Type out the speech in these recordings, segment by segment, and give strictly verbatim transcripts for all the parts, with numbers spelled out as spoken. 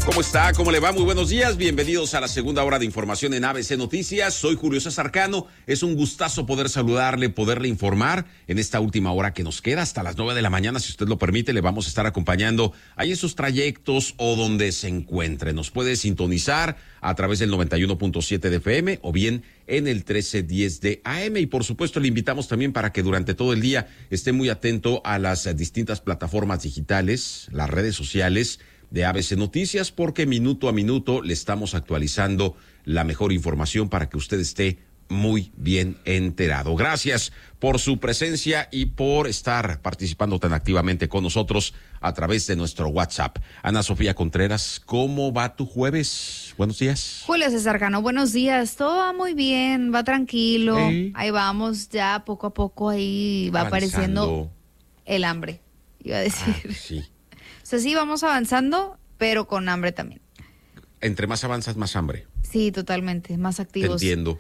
¿Cómo está? ¿Cómo le va? Muy buenos días. Bienvenidos a la segunda hora de información en A B C Noticias. Soy Julio César Cano. Es un gustazo poder saludarle, poderle informar en esta última hora que nos queda hasta las nueve de la mañana. Si usted lo permite, le vamos a estar acompañando ahí en sus trayectos o donde se encuentre. Nos puede sintonizar a través del noventa y uno punto siete de F M o bien en el trece diez de A M. Y por supuesto le invitamos también para que durante todo el día esté muy atento a las distintas plataformas digitales, las redes sociales de A B C Noticias, porque minuto a minuto le estamos actualizando la mejor información para que usted esté muy bien enterado. Gracias por su presencia y por estar participando tan activamente con nosotros a través de nuestro WhatsApp. Ana Sofía Contreras, ¿cómo va tu jueves? Buenos días. Julio César Cano, buenos días. Todo va muy bien, va tranquilo. Sí. Ahí vamos, ya poco a poco ahí va Avanzando. Apareciendo el hambre, iba a decir. Ah, sí. O sea, sí, vamos avanzando, pero con hambre también. Entre más avanzas, más hambre. Sí, totalmente, más activos. Te entiendo.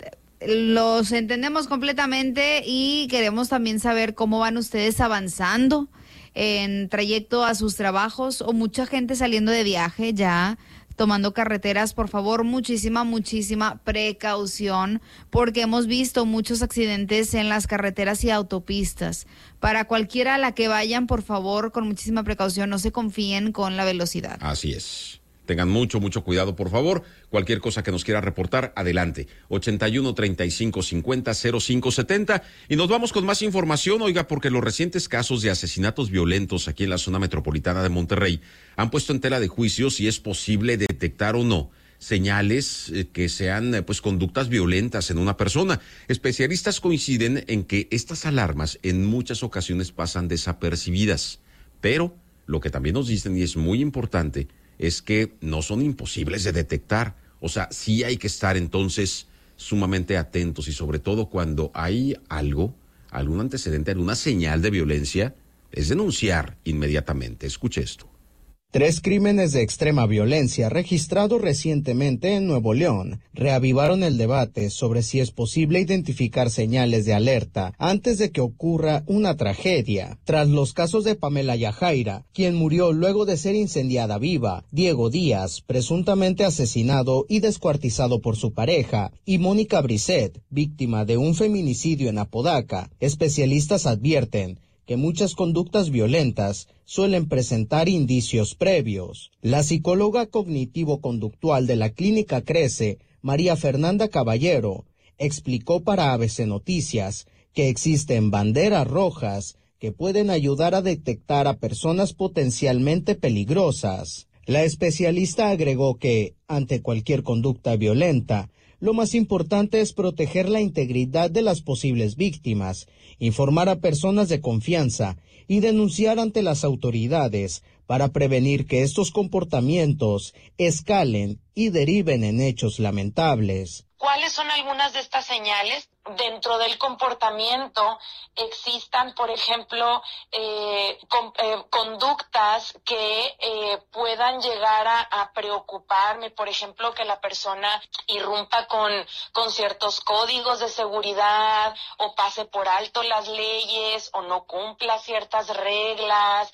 Los entendemos completamente y queremos también saber cómo van ustedes avanzando en trayecto a sus trabajos o mucha gente saliendo de viaje ya, tomando carreteras. Por favor, muchísima, muchísima precaución, porque hemos visto muchos accidentes en las carreteras y autopistas. Para cualquiera a la que vayan, por favor, con muchísima precaución, no se confíen con la velocidad. Así es. Tengan mucho, mucho cuidado, por favor. Cualquier cosa que nos quiera reportar, adelante. ochenta y uno, treinta y cinco, cincuenta, cero cinco setenta. Y nos vamos con más información, oiga, porque los recientes casos de asesinatos violentos aquí en la zona metropolitana de Monterrey han puesto en tela de juicio si es posible detectar o no señales eh, que sean eh, pues conductas violentas en una persona. Especialistas coinciden en que estas alarmas en muchas ocasiones pasan desapercibidas, pero lo que también nos dicen, y es muy importante, es que no son imposibles de detectar. O sea, sí hay que estar entonces sumamente atentos y sobre todo cuando hay algo, algún antecedente, alguna señal de violencia, es denunciar inmediatamente. Escuche esto. Tres crímenes de extrema violencia registrados recientemente en Nuevo León reavivaron el debate sobre si es posible identificar señales de alerta antes de que ocurra una tragedia. Tras los casos de Pamela Yajaira, quien murió luego de ser incendiada viva, Diego Díaz, presuntamente asesinado y descuartizado por su pareja, y Mónica Brisset, víctima de un feminicidio en Apodaca, especialistas advierten que muchas conductas violentas suelen presentar indicios previos. La psicóloga cognitivo-conductual de la Clínica Crece, María Fernanda Caballero, explicó para A B C Noticias que existen banderas rojas que pueden ayudar a detectar a personas potencialmente peligrosas. La especialista agregó que, ante cualquier conducta violenta, lo más importante es proteger la integridad de las posibles víctimas, informar a personas de confianza y denunciar ante las autoridades para prevenir que estos comportamientos escalen y deriven en hechos lamentables. ¿Cuáles son algunas de estas señales? Dentro del comportamiento existan, por ejemplo, eh, con, eh, conductas que eh, puedan llegar a, a preocuparme, por ejemplo, que la persona irrumpa con, con ciertos códigos de seguridad o pase por alto las leyes o no cumpla ciertas reglas,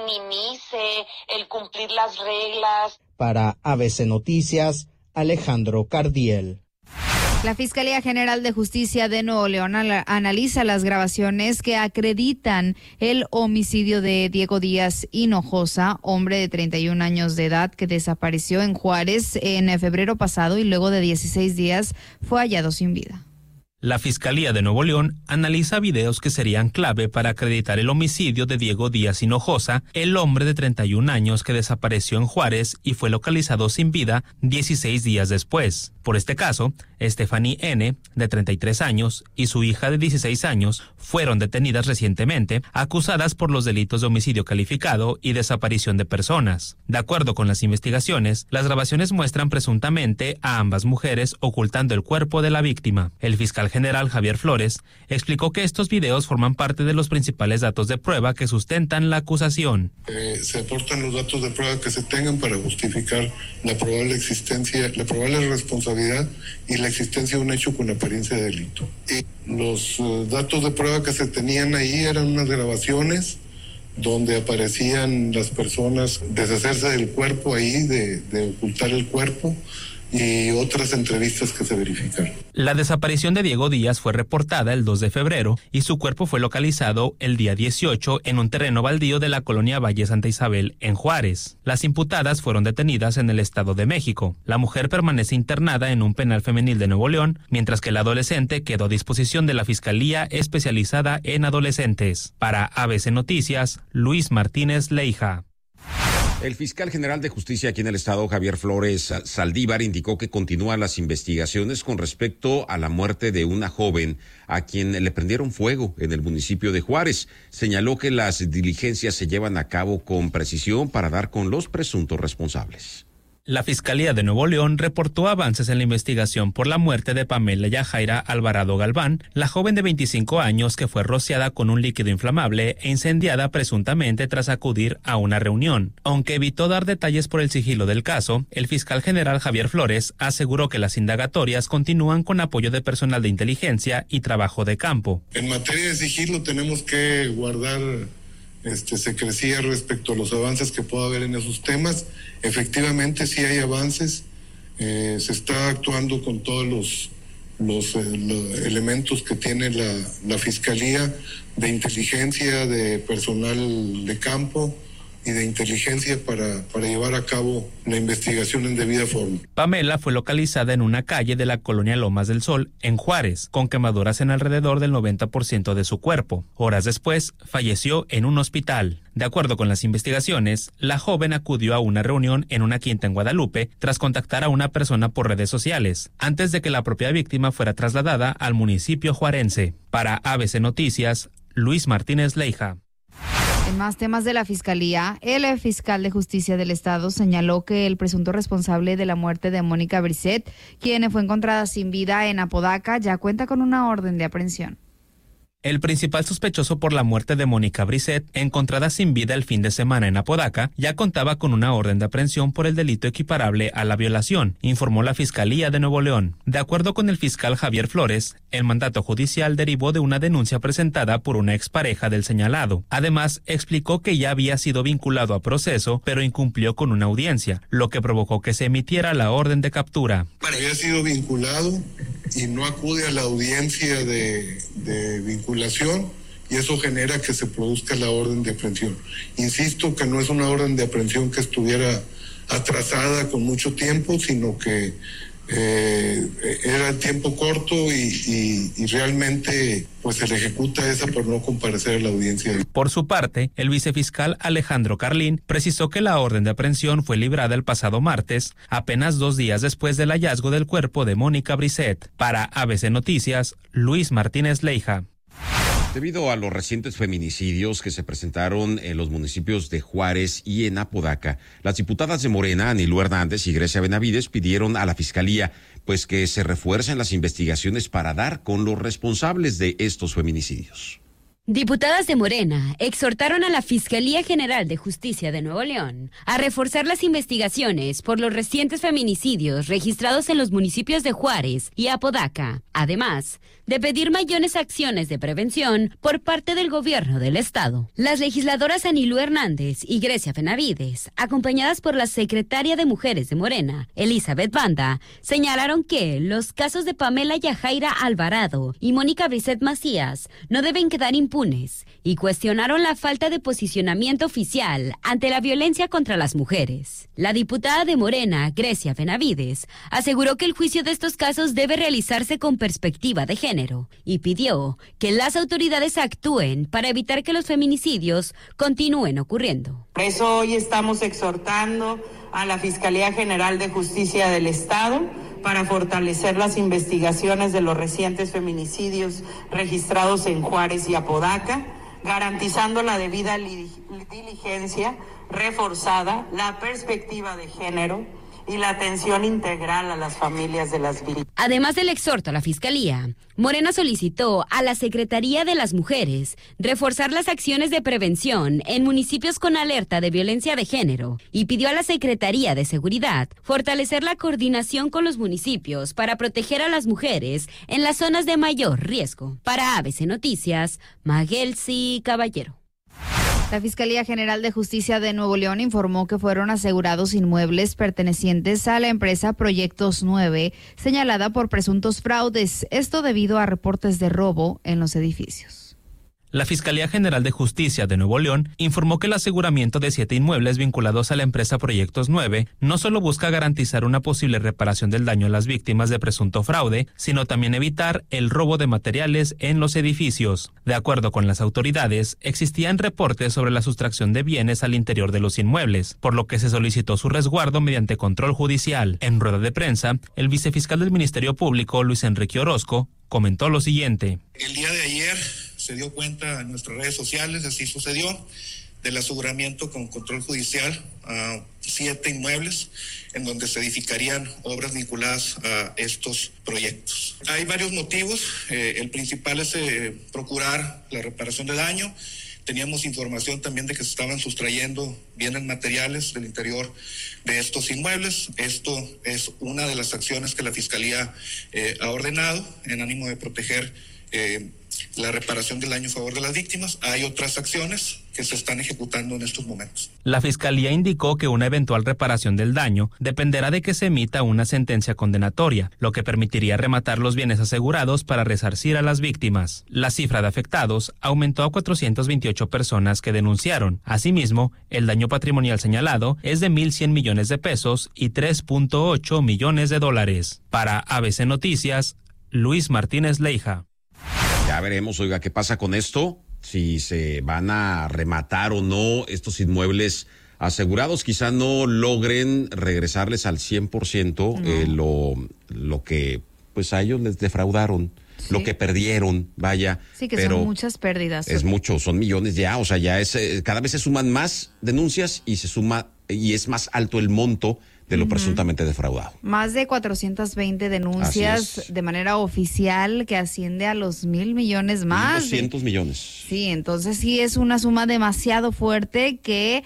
minimice el cumplir las reglas. Para A B C Noticias, Alejandro Cardiel. La Fiscalía General de Justicia de Nuevo León analiza las grabaciones que acreditan el homicidio de Diego Díaz Hinojosa, hombre de treinta y un años de edad que desapareció en Juárez en febrero pasado y luego de dieciséis días fue hallado sin vida. La Fiscalía de Nuevo León analiza videos que serían clave para acreditar el homicidio de Diego Díaz Hinojosa, el hombre de treinta y un años que desapareció en Juárez y fue localizado sin vida dieciséis días después. Por este caso, Stephanie N., de treinta y tres años, y su hija de dieciséis años fueron detenidas recientemente, acusadas por los delitos de homicidio calificado y desaparición de personas. De acuerdo con las investigaciones, las grabaciones muestran presuntamente a ambas mujeres ocultando el cuerpo de la víctima. El fiscal general Javier Flores explicó que estos videos forman parte de los principales datos de prueba que sustentan la acusación. Eh, se aportan los datos de prueba que se tengan para justificar la probable existencia, la probable responsabilidad y la existencia de un hecho con apariencia de delito. Y los uh, datos de prueba que se tenían ahí eran unas grabaciones donde aparecían las personas deshacerse del cuerpo ahí, de, de ocultar el cuerpo, y otras entrevistas que se verificaron. La desaparición de Diego Díaz fue reportada el dos de febrero y su cuerpo fue localizado el día dieciocho en un terreno baldío de la colonia Valle Santa Isabel, en Juárez. Las imputadas fueron detenidas en el Estado de México. La mujer permanece internada en un penal femenil de Nuevo León, mientras que el adolescente quedó a disposición de la Fiscalía Especializada en Adolescentes. Para A B C Noticias, Luis Martínez Leija. El fiscal general de justicia aquí en el estado, Javier Flores Saldívar, indicó que continúan las investigaciones con respecto a la muerte de una joven a quien le prendieron fuego en el municipio de Juárez. Señaló que las diligencias se llevan a cabo con precisión para dar con los presuntos responsables. La Fiscalía de Nuevo León reportó avances en la investigación por la muerte de Pamela Yajaira Alvarado Galván, la joven de veinticinco años que fue rociada con un líquido inflamable e incendiada presuntamente tras acudir a una reunión. Aunque evitó dar detalles por el sigilo del caso, el fiscal general Javier Flores aseguró que las indagatorias continúan con apoyo de personal de inteligencia y trabajo de campo. En materia de sigilo tenemos que guardar Este, secrecía respecto a los avances que pueda haber en esos temas. Efectivamente sí hay avances, eh, se está actuando con todos los, los, eh, los elementos que tiene la, la Fiscalía de inteligencia, de personal de campo y de inteligencia para, para llevar a cabo la investigación en debida forma. Pamela fue localizada en una calle de la colonia Lomas del Sol, en Juárez, con quemaduras en alrededor del noventa por ciento de su cuerpo. Horas después, falleció en un hospital. De acuerdo con las investigaciones, la joven acudió a una reunión en una quinta en Guadalupe tras contactar a una persona por redes sociales, antes de que la propia víctima fuera trasladada al municipio juarense. Para A B C Noticias, Luis Martínez Leija. En más temas de la Fiscalía, el fiscal de Justicia del Estado señaló que el presunto responsable de la muerte de Mónica Brisset, quien fue encontrada sin vida en Apodaca, ya cuenta con una orden de aprehensión. El principal sospechoso por la muerte de Mónica Brisset, encontrada sin vida el fin de semana en Apodaca, ya contaba con una orden de aprehensión por el delito equiparable a la violación, informó la Fiscalía de Nuevo León. De acuerdo con el fiscal Javier Flores, el mandato judicial derivó de una denuncia presentada por una expareja del señalado. Además, explicó que ya había sido vinculado a proceso, pero incumplió con una audiencia, lo que provocó que se emitiera la orden de captura. Había sido vinculado y no acude a la audiencia de, de vinculación, y eso genera que se produzca la orden de aprehensión. Insisto que no es una orden de aprehensión que estuviera atrasada con mucho tiempo, sino que eh, era tiempo corto y, y, y realmente pues se le ejecuta esa por no comparecer a la audiencia. Por su parte, el vicefiscal Alejandro Carlín precisó que la orden de aprehensión fue librada el pasado martes, apenas dos días después del hallazgo del cuerpo de Mónica Brisset. Para A B C Noticias, Luis Martínez Leija. Debido a los recientes feminicidios que se presentaron en los municipios de Juárez y en Apodaca, las diputadas de Morena, Anilú Hernández y Grecia Benavides, pidieron a la Fiscalía pues que se refuercen las investigaciones para dar con los responsables de estos feminicidios. Diputadas de Morena exhortaron a la Fiscalía General de Justicia de Nuevo León a reforzar las investigaciones por los recientes feminicidios registrados en los municipios de Juárez y Apodaca, además de pedir mayores acciones de prevención por parte del gobierno del estado. Las legisladoras Anilú Hernández y Grecia Benavides, acompañadas por la secretaria de Mujeres de Morena, Elizabeth Banda, señalaron que los casos de Pamela Yajaira Alvarado y Mónica Brisset Macías no deben quedar impunes y cuestionaron la falta de posicionamiento oficial ante la violencia contra las mujeres. La diputada de Morena, Grecia Benavides, aseguró que el juicio de estos casos debe realizarse con perspectiva de género y pidió que las autoridades actúen para evitar que los feminicidios continúen ocurriendo. Por eso hoy estamos exhortando a la Fiscalía General de Justicia del Estado para fortalecer las investigaciones de los recientes feminicidios registrados en Juárez y Apodaca, garantizando la debida diligencia reforzada, la perspectiva de género y la atención integral a las familias de las víctimas. Además del exhorto a la Fiscalía, Morena solicitó a la Secretaría de las Mujeres reforzar las acciones de prevención en municipios con alerta de violencia de género y pidió a la Secretaría de Seguridad fortalecer la coordinación con los municipios para proteger a las mujeres en las zonas de mayor riesgo. Para A B C Noticias, Magelsi Caballero. La Fiscalía General de Justicia de Nuevo León informó que fueron asegurados inmuebles pertenecientes a la empresa Proyectos nueve, señalada por presuntos fraudes, esto debido a reportes de robo en los edificios. La Fiscalía General de Justicia de Nuevo León informó que el aseguramiento de siete inmuebles vinculados a la empresa Proyectos nueve no solo busca garantizar una posible reparación del daño a las víctimas de presunto fraude, sino también evitar el robo de materiales en los edificios. De acuerdo con las autoridades, existían reportes sobre la sustracción de bienes al interior de los inmuebles, por lo que se solicitó su resguardo mediante control judicial. En rueda de prensa, el vicefiscal del Ministerio Público, Luis Enrique Orozco, comentó lo siguiente. El día de ayer se dio cuenta en nuestras redes sociales, así sucedió, del aseguramiento con control judicial a siete inmuebles en donde se edificarían obras vinculadas a estos proyectos. Hay varios motivos, eh, el principal es eh, procurar la reparación de daño. Teníamos información también de que se estaban sustrayendo bienes materiales del interior de estos inmuebles. Esto es una de las acciones que la Fiscalía eh, ha ordenado en ánimo de proteger eh, la reparación del daño a favor de las víctimas. Hay otras acciones que se están ejecutando en estos momentos. La Fiscalía indicó que una eventual reparación del daño dependerá de que se emita una sentencia condenatoria, lo que permitiría rematar los bienes asegurados para resarcir a las víctimas. La cifra de afectados aumentó a cuatrocientas veintiocho personas que denunciaron. Asimismo, el daño patrimonial señalado es de mil cien millones de pesos y tres punto ocho millones de dólares. Para A B C Noticias, Luis Martínez Leija. Ya veremos, oiga, qué pasa con esto, si se van a rematar o no estos inmuebles asegurados. Quizá no logren regresarles al cien por ciento no. eh, lo, lo que pues a ellos les defraudaron, sí. lo que perdieron, vaya. Sí, que pero son muchas pérdidas. Es mucho, son millones ya, o sea, ya es, eh, cada vez se suman más denuncias y se suma, y es más alto el monto de lo uh-huh. presuntamente defraudado. Más de cuatrocientas veinte denuncias de manera oficial que asciende a los mil millones más. doscientos millones. Sí, entonces sí es una suma demasiado fuerte que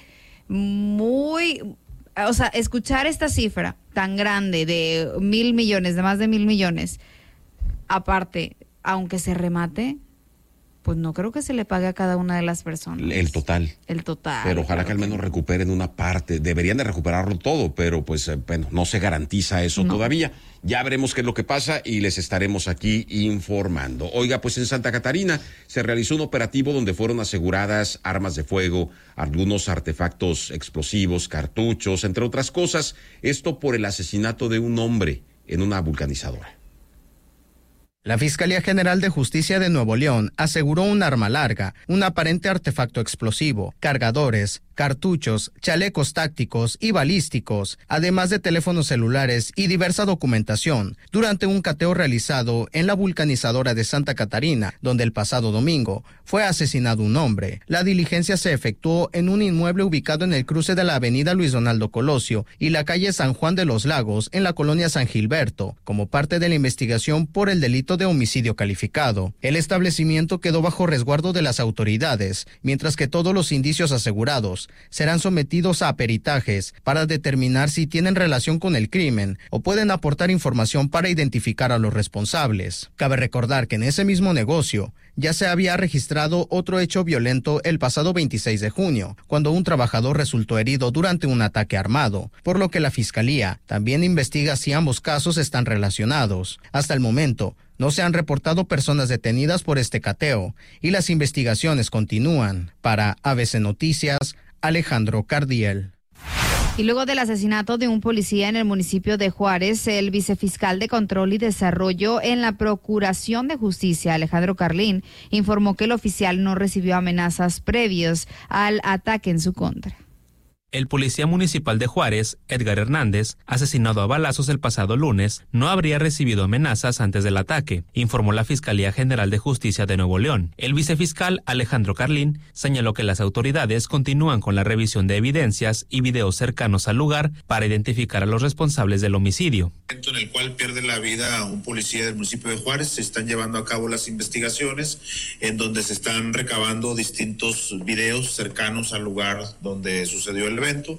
muy, o sea, escuchar esta cifra tan grande de mil millones, de más de mil millones, aparte, aunque se remate, pues no creo que se le pague a cada una de las personas. El total. El total. Pero ojalá claro que al menos que... recuperen una parte. Deberían de recuperarlo todo, pero pues eh, bueno, no se garantiza eso no. todavía. Ya veremos qué es lo que pasa y les estaremos aquí informando. Oiga, pues en Santa Catarina se realizó un operativo donde fueron aseguradas armas de fuego, algunos artefactos explosivos, cartuchos, entre otras cosas. Esto por el asesinato de un hombre en una vulcanizadora. La Fiscalía General de Justicia de Nuevo León aseguró un arma larga, un aparente artefacto explosivo, cargadores, cartuchos, chalecos tácticos y balísticos, además de teléfonos celulares y diversa documentación, durante un cateo realizado en la vulcanizadora de Santa Catarina, donde el pasado domingo fue asesinado un hombre. La diligencia se efectuó en un inmueble ubicado en el cruce de la avenida Luis Donaldo Colosio y la calle San Juan de los Lagos, en la colonia San Gilberto, como parte de la investigación por el delito de homicidio calificado. El establecimiento quedó bajo resguardo de las autoridades, mientras que todos los indicios asegurados serán sometidos a peritajes para determinar si tienen relación con el crimen o pueden aportar información para identificar a los responsables. Cabe recordar que en ese mismo negocio ya se había registrado otro hecho violento el pasado veintiséis de junio, cuando un trabajador resultó herido durante un ataque armado, por lo que la Fiscalía también investiga si ambos casos están relacionados. Hasta el momento, no se han reportado personas detenidas por este cateo y las investigaciones continúan. Para A B C Noticias, Alejandro Cardiel. Y luego del asesinato de un policía en el municipio de Juárez, el vicefiscal de Control y Desarrollo en la Procuración de Justicia, Alejandro Carlín, informó que el oficial no recibió amenazas previas al ataque en su contra. El policía municipal de Juárez, Edgar Hernández, asesinado a balazos el pasado lunes, no habría recibido amenazas antes del ataque, informó la Fiscalía General de Justicia de Nuevo León. El vicefiscal Alejandro Carlín señaló que las autoridades continúan con la revisión de evidencias y videos cercanos al lugar para identificar a los responsables del homicidio. En el cual pierde la vida un policía del municipio de Juárez, se están llevando a cabo las investigaciones en donde se están recabando distintos videos cercanos al lugar donde sucedió el evento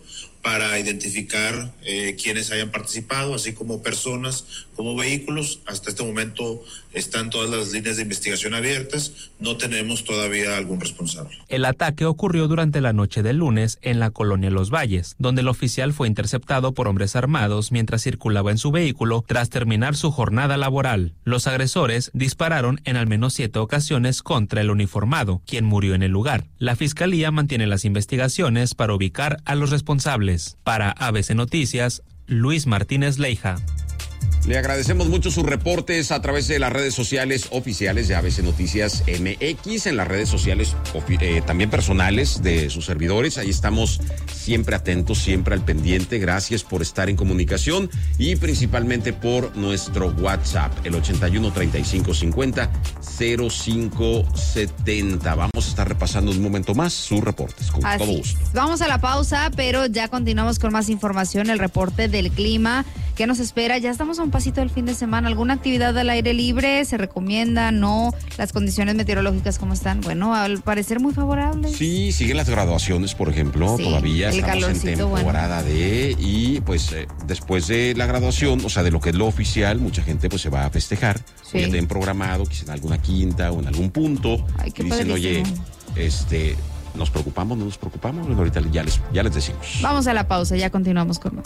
para identificar eh, quienes hayan participado, así como personas, como vehículos. Hasta este momento están todas las líneas de investigación abiertas, no tenemos todavía algún responsable. El ataque ocurrió durante la noche del lunes en la colonia Los Valles, donde el oficial fue interceptado por hombres armados mientras circulaba en su vehículo tras terminar su jornada laboral. Los agresores dispararon en al menos siete ocasiones contra el uniformado, quien murió en el lugar. La fiscalía mantiene las investigaciones para ubicar a los responsables. Para A B C Noticias, Luis Martínez Leija. Le agradecemos mucho sus reportes a través de las redes sociales oficiales de A B C Noticias M X, en las redes sociales eh, también personales de sus servidores. Ahí estamos siempre atentos, siempre al pendiente. Gracias por estar en comunicación y principalmente por nuestro WhatsApp, el ochenta y uno, treinta y cinco cincuenta, cero cinco setenta. Vamos a estar repasando un momento más sus reportes, con Así todo gusto. Es. Vamos a la pausa, pero ya continuamos con más información, el reporte del clima. ¿Qué nos espera? Ya estamos a un pasito del fin de semana. ¿Alguna actividad al aire libre se recomienda? ¿No? ¿Las condiciones meteorológicas cómo están? Bueno, al parecer muy favorables. Sí, siguen las graduaciones, por ejemplo, sí, todavía el estamos en temporada bueno. de, y pues eh, después de la graduación, o sea, de lo que es lo oficial, mucha gente pues se va a festejar. Sí. Ya tienen programado, quizá en alguna quinta o en algún punto. Ay, qué y dicen, oye, padrísimo. este... ¿Nos preocupamos? ¿No nos preocupamos? Bueno, ahorita ya les, ya les decimos. Vamos a la pausa, ya continuamos con más.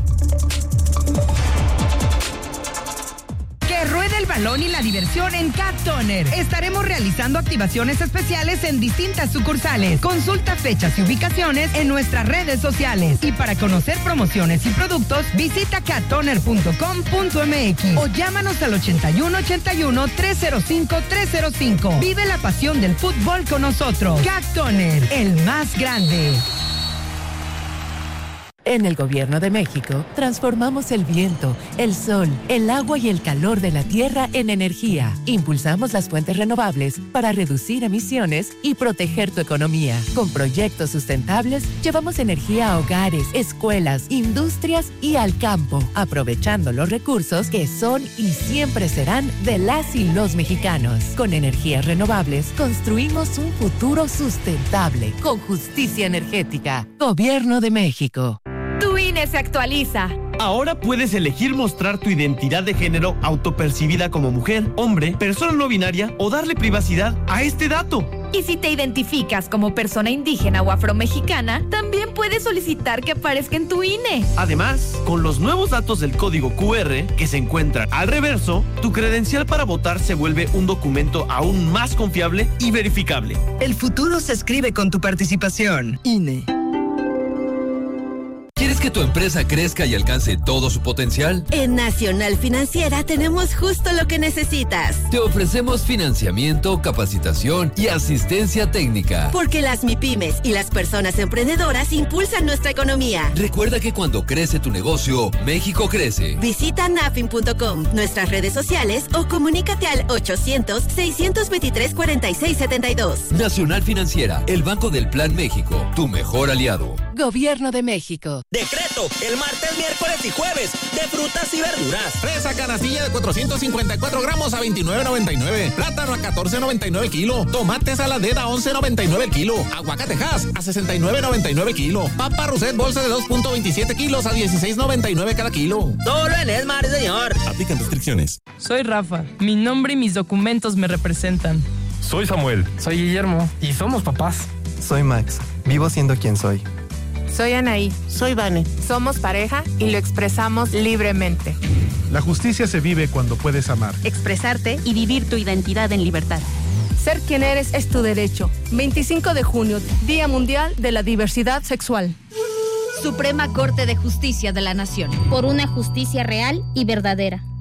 Que ruede el balón y la diversión en Cat Toner. Estaremos realizando activaciones especiales en distintas sucursales. Consulta fechas y ubicaciones en nuestras redes sociales. Y para conocer promociones y productos, visita cat toner punto com punto m x o llámanos al ochenta y uno, ochenta y uno, trescientos cinco, trescientos cinco. Vive la pasión del fútbol con nosotros. Cat Toner, el más grande. En el Gobierno de México, transformamos el viento, el sol, el agua y el calor de la tierra en energía. Impulsamos las fuentes renovables para reducir emisiones y proteger tu economía. Con proyectos sustentables, llevamos energía a hogares, escuelas, industrias y al campo, aprovechando los recursos que son y siempre serán de las y los mexicanos. Con energías renovables, construimos un futuro sustentable, con justicia energética. Gobierno de México. Tu I N E se actualiza. Ahora puedes elegir mostrar tu identidad de género autopercibida como mujer, hombre, persona no binaria o darle privacidad a este dato. Y si te identificas como persona indígena o afromexicana, también puedes solicitar que aparezca en tu I N E. Además, con los nuevos datos del código Q R que se encuentran al reverso, tu credencial para votar se vuelve un documento aún más confiable y verificable. El futuro se escribe con tu participación. I N E. ¿Quieres que tu empresa crezca y alcance todo su potencial? En Nacional Financiera tenemos justo lo que necesitas. Te ofrecemos financiamiento, capacitación y asistencia técnica. Porque las MIPYMES y las personas emprendedoras impulsan nuestra economía. Recuerda que cuando crece tu negocio, México crece. Visita nafin punto com, nuestras redes sociales o comunícate al ochocientos, seiscientos veintitrés, cuarenta y seis setenta y dos. Nacional Financiera, el Banco del Plan México, tu mejor aliado. Gobierno de México. Decreto, el martes, miércoles y jueves, de frutas y verduras. Fresa canastilla de cuatrocientos cincuenta y cuatro gramos a veintinueve noventa y nueve. Plátano a catorce noventa y nueve el kilo. Tomate saladera a once noventa y nueve el kilo. Aguacate Hass a sesenta y nueve noventa y nueve el kilo. Papa Roset bolsa de dos punto veintisiete kilos a dieciséis noventa y nueve cada kilo. Solo en Esmar, señor. Aplican restricciones. Soy Rafa. Mi nombre y mis documentos me representan. Soy Samuel. Soy Guillermo. Y somos papás. Soy Max. Vivo siendo quien soy. Soy Anaí. Soy Vane. Somos pareja y lo expresamos libremente. La justicia se vive cuando puedes amar, expresarte y vivir tu identidad en libertad. Ser quien eres es tu derecho. veinticinco de junio, Día Mundial de la Diversidad Sexual. Suprema Corte de Justicia de la Nación. Por una justicia real y verdadera.